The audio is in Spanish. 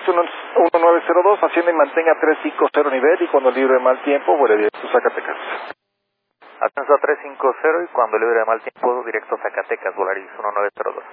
1902, ascienda y mantenga 350 nivel, y cuando libre de mal tiempo, vuele directo a Zacatecas. Ascenso a 350 y cuando libre de mal tiempo, directo a Zacatecas, Volaris 1902.